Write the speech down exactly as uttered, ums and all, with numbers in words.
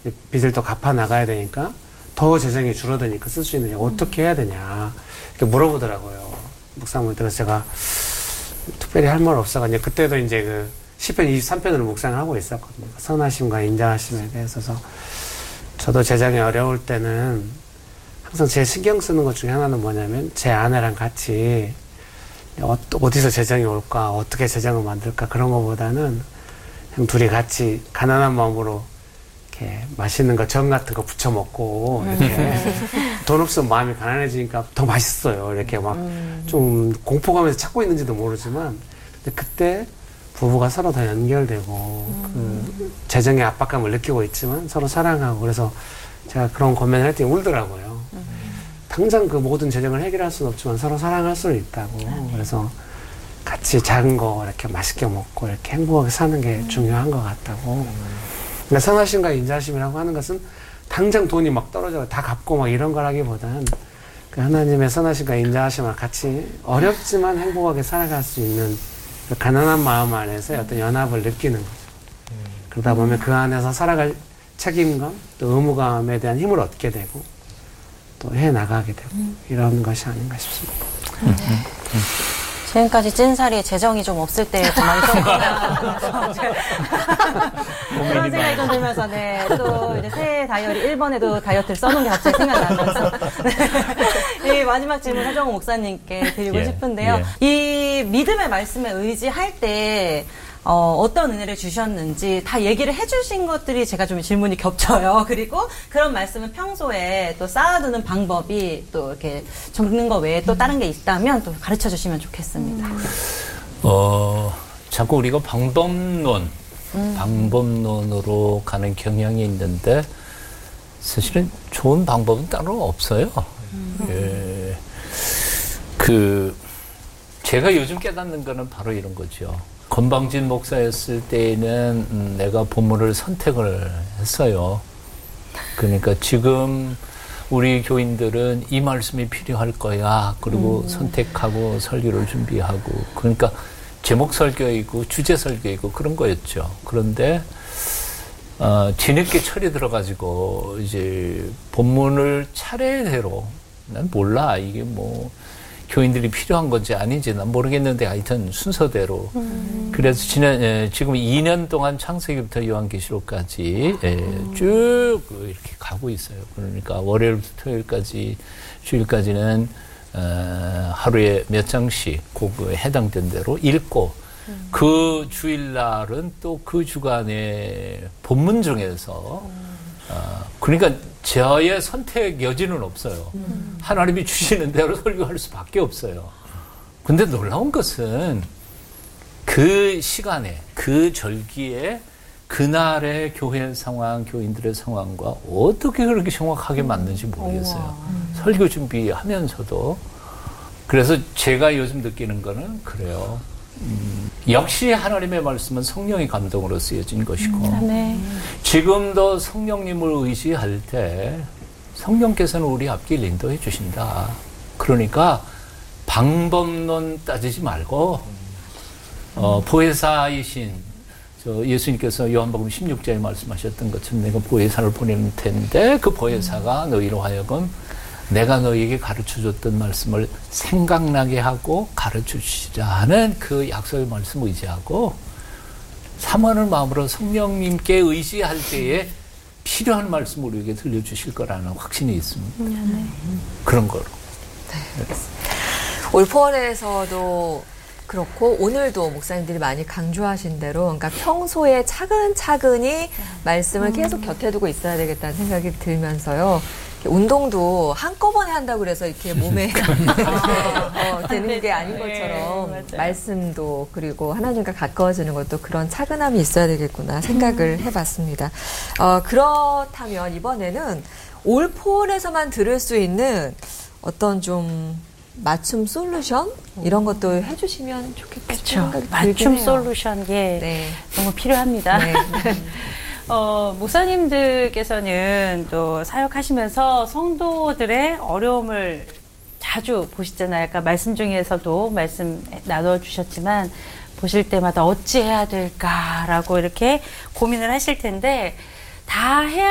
빚을 또 갚아 나가야 되니까 더 재정이 줄어드니까 쓸 수 있느냐, 어떻게 해야 되냐 이렇게 물어보더라고요. 묵상을 들어서 제가 특별히 할 말 없어가지고 그때도 이제 그 시편 이십삼 편으로 묵상을 하고 있었거든요. 선하심과 인자하심에 대해서. 저도 재정이 어려울 때는 항상 제일 신경 쓰는 것 중에 하나는 뭐냐면 제 아내랑 같이 어디서 재정이 올까, 어떻게 재정을 만들까 그런 것보다는 그냥 둘이 같이 가난한 마음으로 이렇게 맛있는 거, 정 같은 거 부쳐 먹고 이렇게 돈 없으면 마음이 가난해지니까 더 맛있어요. 이렇게 막 좀 공포감에서 찾고 있는지도 모르지만 근데 그때 부부가 서로 다 연결되고 그 재정의 압박감을 느끼고 있지만 서로 사랑하고 그래서 제가 그런 고민을 할 때 울더라고요. 당장 그 모든 재정을 해결할 수는 없지만 서로 사랑할 수는 있다고. 그래서 같이 작은 거 이렇게 맛있게 먹고 이렇게 행복하게 사는 게 중요한 것 같다고. 그러니까 선하심과 인자심이라고 하는 것은 당장 돈이 막 떨어져 다 갚고 막 이런 걸 하기보단 그 하나님의 선하심과 인자하심을 같이 어렵지만 행복하게 살아갈 수 있는 그 가난한 마음 안에서 어떤 연합을 느끼는 거죠. 그러다 보면 그 안에서 살아갈 책임감 또 의무감에 대한 힘을 얻게 되고 또 해나가게 되고 이런 것이 아닌가 싶습니다. 네. 지금까지 찐살이 재정이 좀 없을 때 많이 썼구나. 그런 생각이 좀 들면서, 네. 또 이제 새 다이어리 일 번에도 다이어트를 써놓은 게 갑자기 생각나면서. 네. 이 마지막 질문 하정우 목사님께 드리고 예, 싶은데요. 예. 이 믿음의 말씀에 의지할 때, 어, 어떤 은혜를 주셨는지 다 얘기를 해주신 것들이 제가 좀 질문이 겹쳐요. 그리고 그런 말씀은 평소에 또 쌓아두는 방법이 또 이렇게 적는 거 외에 또 다른 게 있다면 또 가르쳐 주시면 좋겠습니다. 어, 자꾸 우리가 방법론, 음. 방법론으로 가는 경향이 있는데 사실은 좋은 방법은 따로 없어요. 음. 예. 그, 제가 요즘 깨닫는 거는 바로 이런 거죠. 건방진 목사였을 때에는 음, 내가 본문을 선택을 했어요. 그러니까 지금 우리 교인들은 이 말씀이 필요할 거야. 그리고 음. 선택하고 설교를 준비하고 그러니까 제목 설교이고 주제 설교이고 그런 거였죠. 그런데 어, 뒤늦게 철이 들어가지고 이제 본문을 차례대로 난 몰라 이게 뭐 교인들이 필요한 건지 아닌지 난 모르겠는데 하여튼 순서대로. 음. 그래서 지난, 예, 지금 이 년 동안 창세기부터 요한계시록까지 예, 음. 쭉 이렇게 가고 있어요. 그러니까 월요일부터 토요일까지 주일까지는 어, 하루에 몇 장씩 그 해당된 대로 읽고 음. 그 주일날은 또 그 주간의 본문 중에서 음. 어, 그러니까 저의 선택 여지는 없어요. 음. 하나님이 주시는 대로 설교할 수밖에 없어요. 근데 놀라운 것은 그 시간에, 그 절기에 그날의 교회 상황, 교인들의 상황과 어떻게 그렇게 정확하게 맞는지 모르겠어요. 음. 설교 준비하면서도. 그래서 제가 요즘 느끼는 거는 그래요. 음, 역시 하나님의 말씀은 성령의 감동으로 쓰여진 것이고 음, 네. 지금도 성령님을 의지할 때 성령께서는 우리 앞길 인도해 주신다. 그러니까 방법론 따지지 말고 어, 보혜사이신 저 예수님께서 요한복음 십육 장에 말씀하셨던 것처럼 내가 보혜사를 보낼 텐데 그 보혜사가 너희로 하여금 내가 너희에게 가르쳐줬던 말씀을 생각나게 하고 가르쳐주시자 하는 그 약속의 말씀 의지하고 사모하는 마음으로 성령님께 의지할 때에 필요한 말씀 우리에게 들려주실 거라는 확신이 있습니다. 네. 그런 거로. 네. 올 포월에서도 그렇고 오늘도 목사님들이 많이 강조하신 대로 그러니까 평소에 차근차근히 말씀을 계속 곁에 두고 있어야 되겠다는 생각이 들면서요. 운동도 한꺼번에 한다고 그래서 이렇게 몸에 어, 되는 게 아닌 것처럼 네, 말씀도 그리고 하나님과 가까워지는 것도 그런 차근함이 있어야 되겠구나 생각을 해봤습니다. 어, 그렇다면 이번에는 올 포월에서만 들을 수 있는 어떤 좀 맞춤 솔루션 이런 것도 해주시면 좋겠다 싶은 생각이 맞춤 해요. 솔루션 예 네. 너무 필요합니다. 네. 어, 목사님들께서는 또 사역하시면서 성도들의 어려움을 자주 보시잖아요. 아까 말씀 중에서도 말씀 나눠주셨지만 보실 때마다 어찌해야 될까라고 이렇게 고민을 하실 텐데 다 해야